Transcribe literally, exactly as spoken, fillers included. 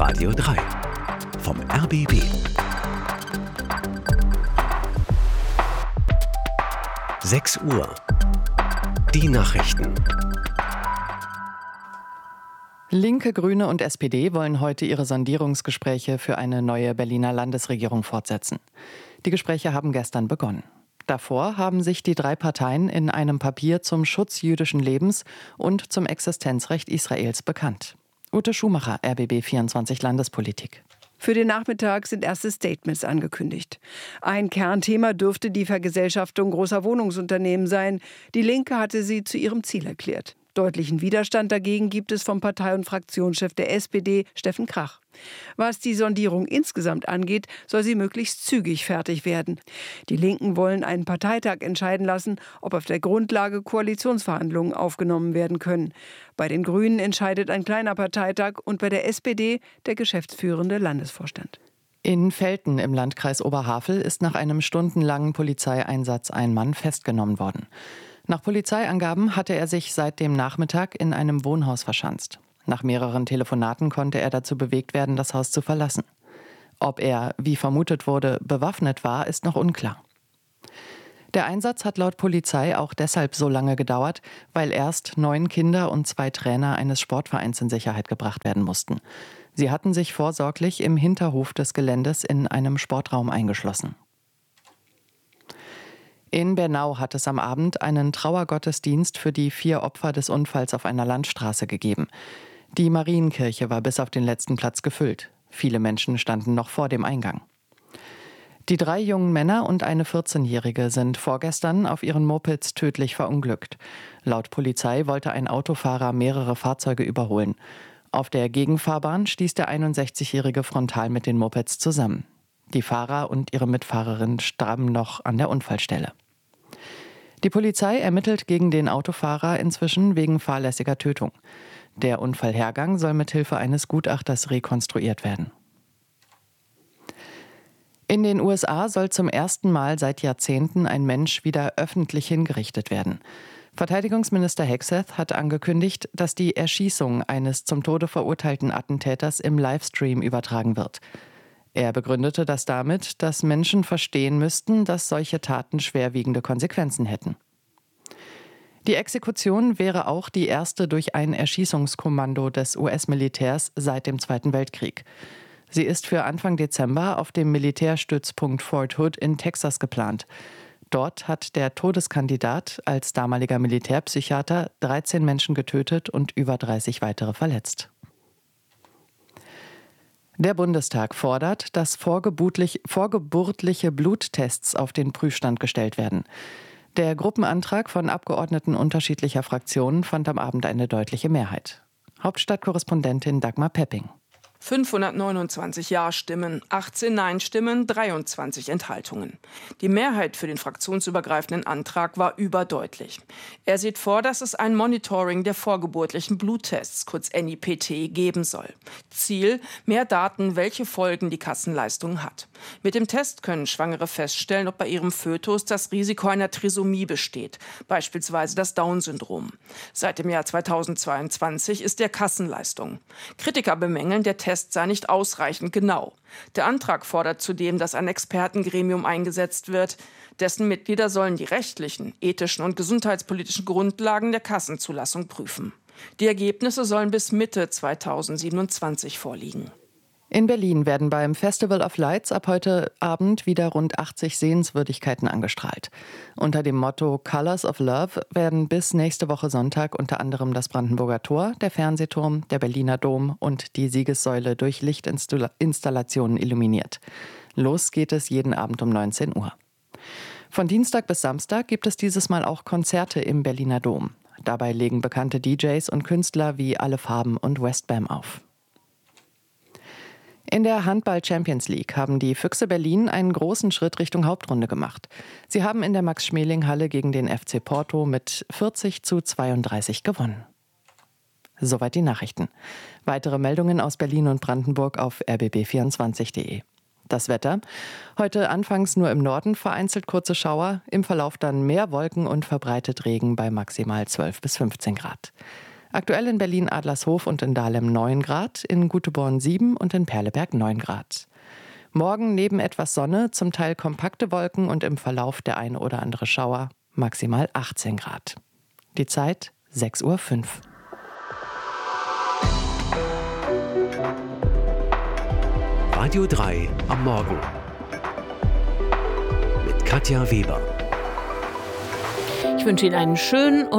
Radio drei vom R B B. sechs Uhr. Die Nachrichten. Linke, Grüne und S P D wollen heute ihre Sondierungsgespräche für eine neue Berliner Landesregierung fortsetzen. Die Gespräche haben gestern begonnen. Davor haben sich die drei Parteien in einem Papier zum Schutz jüdischen Lebens und zum Existenzrecht Israels bekannt. Ute Schumacher, R B B vierundzwanzig Landespolitik. Für den Nachmittag sind erste Statements angekündigt. Ein Kernthema dürfte die Vergesellschaftung großer Wohnungsunternehmen sein. Die Linke hatte sie zu ihrem Ziel erklärt. Deutlichen Widerstand dagegen gibt es vom Partei- und Fraktionschef der S P D, Steffen Krach. Was die Sondierung insgesamt angeht, soll sie möglichst zügig fertig werden. Die Linken wollen einen Parteitag entscheiden lassen, ob auf der Grundlage Koalitionsverhandlungen aufgenommen werden können. Bei den Grünen entscheidet ein kleiner Parteitag und bei der S P D der geschäftsführende Landesvorstand. In Velten im Landkreis Oberhavel ist nach einem stundenlangen Polizeieinsatz ein Mann festgenommen worden. Nach Polizeiangaben hatte er sich seit dem Nachmittag in einem Wohnhaus verschanzt. Nach mehreren Telefonaten konnte er dazu bewegt werden, das Haus zu verlassen. Ob er, wie vermutet wurde, bewaffnet war, ist noch unklar. Der Einsatz hat laut Polizei auch deshalb so lange gedauert, weil erst neun Kinder und zwei Trainer eines Sportvereins in Sicherheit gebracht werden mussten. Sie hatten sich vorsorglich im Hinterhof des Geländes in einem Sportraum eingeschlossen. In Bernau hat es am Abend einen Trauergottesdienst für die vier Opfer des Unfalls auf einer Landstraße gegeben. Die Marienkirche war bis auf den letzten Platz gefüllt. Viele Menschen standen noch vor dem Eingang. Die drei jungen Männer und eine vierzehnjährige sind vorgestern auf ihren Mopeds tödlich verunglückt. Laut Polizei wollte ein Autofahrer mehrere Fahrzeuge überholen. Auf der Gegenfahrbahn stieß der einundsechzigjährige frontal mit den Mopeds zusammen. Die Fahrer und ihre Mitfahrerin starben noch an der Unfallstelle. Die Polizei ermittelt gegen den Autofahrer inzwischen wegen fahrlässiger Tötung. Der Unfallhergang soll mit Hilfe eines Gutachters rekonstruiert werden. In den U S A soll zum ersten Mal seit Jahrzehnten ein Mensch wieder öffentlich hingerichtet werden. Verteidigungsminister Hegseth hat angekündigt, dass die Erschießung eines zum Tode verurteilten Attentäters im Livestream übertragen wird. Er begründete das damit, dass Menschen verstehen müssten, dass solche Taten schwerwiegende Konsequenzen hätten. Die Exekution wäre auch die erste durch ein Erschießungskommando des U S-Militärs seit dem Zweiten Weltkrieg. Sie ist für Anfang Dezember auf dem Militärstützpunkt Fort Hood in Texas geplant. Dort hat der Todeskandidat als damaliger Militärpsychiater dreizehn Menschen getötet und über dreißig weitere verletzt. Der Bundestag fordert, dass vorgeburtlich, vorgeburtliche Bluttests auf den Prüfstand gestellt werden. Der Gruppenantrag von Abgeordneten unterschiedlicher Fraktionen fand am Abend eine deutliche Mehrheit. Hauptstadtkorrespondentin Dagmar Pepping. fünfhundertneunundzwanzig Ja-Stimmen, achtzehn Nein-Stimmen, dreiundzwanzig Enthaltungen. Die Mehrheit für den fraktionsübergreifenden Antrag war überdeutlich. Er sieht vor, dass es ein Monitoring der vorgeburtlichen Bluttests, kurz N I P T, geben soll. Ziel: mehr Daten, welche Folgen die Kassenleistung hat. Mit dem Test können Schwangere feststellen, ob bei ihrem Fötus das Risiko einer Trisomie besteht, beispielsweise das Down-Syndrom. Seit dem Jahr zweitausendzweiundzwanzig ist der Kassenleistung. Kritiker bemängeln, der Test sei nicht ausreichend genau. Der Antrag fordert zudem, dass ein Expertengremium eingesetzt wird. Dessen Mitglieder sollen die rechtlichen, ethischen und gesundheitspolitischen Grundlagen der Kassenzulassung prüfen. Die Ergebnisse sollen bis Mitte zweitausendsiebenundzwanzig vorliegen. In Berlin werden beim Festival of Lights ab heute Abend wieder rund achtzig Sehenswürdigkeiten angestrahlt. Unter dem Motto Colors of Love werden bis nächste Woche Sonntag unter anderem das Brandenburger Tor, der Fernsehturm, der Berliner Dom und die Siegessäule durch Lichtinstallationen illuminiert. Los geht es jeden Abend um neunzehn Uhr. Von Dienstag bis Samstag gibt es dieses Mal auch Konzerte im Berliner Dom. Dabei legen bekannte D Js und Künstler wie Alle Farben und Westbam auf. In der Handball-Champions League haben die Füchse Berlin einen großen Schritt Richtung Hauptrunde gemacht. Sie haben in der Max-Schmeling-Halle gegen den F C Porto mit vierzig zu zweiunddreißig gewonnen. Soweit die Nachrichten. Weitere Meldungen aus Berlin und Brandenburg auf r b b vierundzwanzig punkt de. Das Wetter. Heute anfangs nur im Norden vereinzelt kurze Schauer, im Verlauf dann mehr Wolken und verbreitet Regen bei maximal zwölf bis fünfzehn Grad. Aktuell in Berlin-Adlershof und in Dahlem neun Grad, in Güteborn sieben und in Perleberg neun Grad. Morgen neben etwas Sonne, zum Teil kompakte Wolken und im Verlauf der eine oder andere Schauer, maximal achtzehn Grad. Die Zeit sechs Uhr fünf. Radio drei am Morgen mit Katja Weber. Ich wünsche Ihnen einen schönen